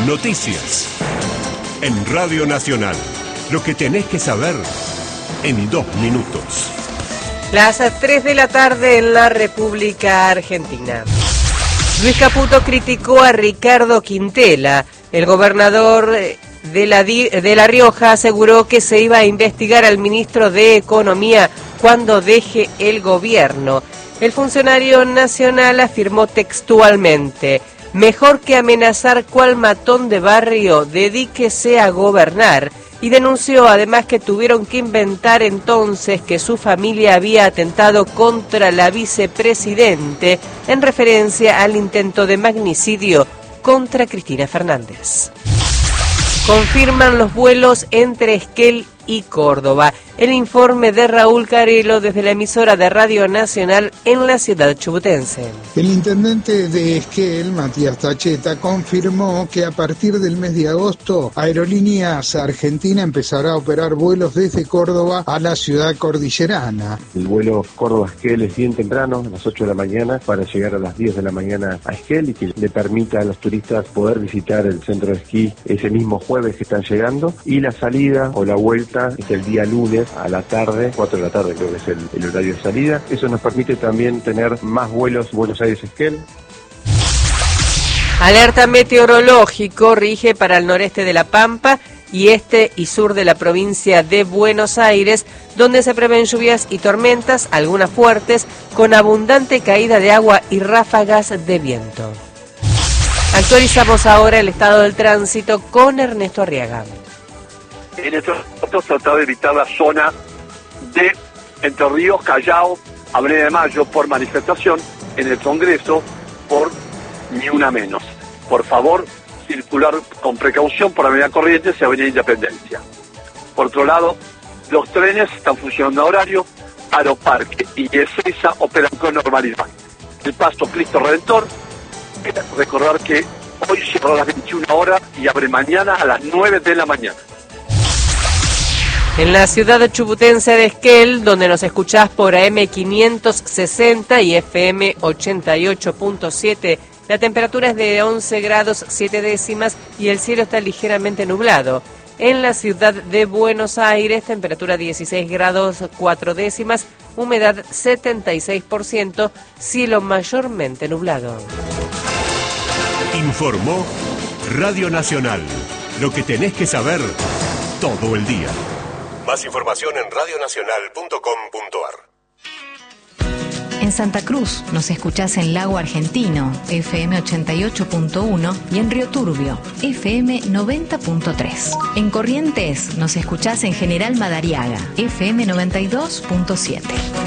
Noticias. En Radio Nacional. Lo que tenés que saber en 2 minutos. Las 3 de la tarde en la República Argentina. Luis Caputo criticó a Ricardo Quintela. El gobernador de La Rioja aseguró que se iba a investigar al ministro de Economía cuando deje el gobierno. El funcionario nacional afirmó textualmente: mejor que amenazar cual matón de barrio, dedíquese a gobernar. Y denunció además que tuvieron que inventar entonces que su familia había atentado contra la vicepresidente en referencia al intento de magnicidio contra Cristina Fernández. Confirman los vuelos entre Esquel y Córdoba. El informe de Raúl Carelo desde la emisora de Radio Nacional en la ciudad chubutense. El intendente de Esquel, Matías Tacheta, confirmó que a partir del mes de agosto, Aerolíneas Argentina empezará a operar vuelos desde Córdoba a la ciudad cordillerana. El vuelo Córdoba-Esquel es bien temprano, a las 8 de la mañana, para llegar a las 10 de la mañana a Esquel y que le permita a los turistas poder visitar el centro de esquí ese mismo jueves que están llegando. Y la salida o la vuelta es el día lunes a la tarde, 4 de la tarde creo que es el horario de salida. Eso nos permite también tener más vuelos Buenos Aires-Esquel. Alerta meteorológico rige para el noreste de La Pampa y este y sur de la provincia de Buenos Aires, donde se prevén lluvias y tormentas, algunas fuertes, con abundante caída de agua y ráfagas de viento. Actualizamos ahora el estado del tránsito con Ernesto Arriaga. En estos momentos tratar de evitar la zona de Entre Ríos, Callao, Avenida de Mayo por manifestación, en el Congreso por ni una menos. Por favor, circular con precaución por Avenida Corrientes y Avenida Independencia. Por otro lado, los trenes están funcionando a horario, Aeroparque y Ezeiza operan con normalidad. El paso Cristo Redentor, recordar que hoy cierra a las 21 horas y abre mañana a las 9 de la mañana. En la ciudad chubutense de Esquel, donde nos escuchás por AM 560 y FM 88.7, la temperatura es de 11 grados 7 décimas y el cielo está ligeramente nublado. En la ciudad de Buenos Aires, temperatura 16 grados 4 décimas, humedad 76%, cielo mayormente nublado. Informó Radio Nacional. Lo que tenés que saber todo el día. Más información en radionacional.com.ar. En Santa Cruz nos escuchás en Lago Argentino, FM 88.1 y en Río Turbio, FM 90.3. En Corrientes nos escuchás en General Madariaga, FM 92.7.